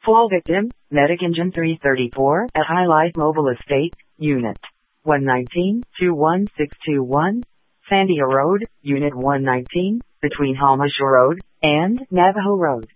Fall victim, Medic Engine 334 at High Life Mobile Estate, Unit 119-21621, Sandia Road, Unit 119, between Halmashaw Road and Navajo Road.